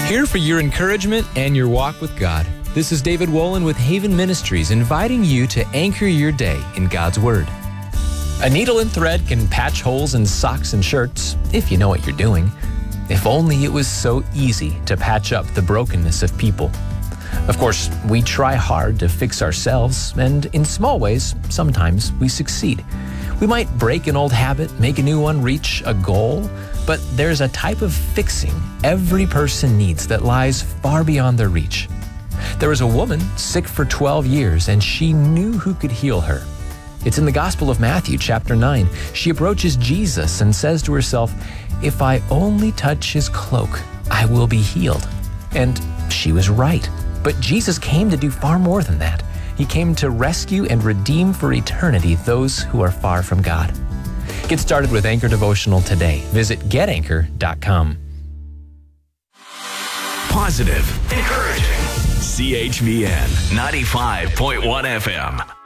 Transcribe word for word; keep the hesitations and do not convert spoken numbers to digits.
Here for your encouragement and your walk with God. This is David Wolin with Haven Ministries, inviting you to anchor your day in God's Word. A needle and thread can patch holes in socks and shirts, if you know what you're doing. If only it was so easy to patch up the brokenness of people. Of course, we try hard to fix ourselves, and in small ways, sometimes we succeed. We might break an old habit, make a new one, reach a goal, but there's a type of fixing every person needs that lies far beyond their reach. There was a woman sick for twelve years, and she knew who could heal her. It's in the Gospel of Matthew, chapter nine. She approaches Jesus and says to herself, "If I only touch his cloak, I will be healed." And she was right. But Jesus came to do far more than that. He came to rescue and redeem for eternity those who are far from God. Get started with Anchor Devotional today. Visit get anchor dot com. Positive, encouraging. C H V N ninety-five point one F M.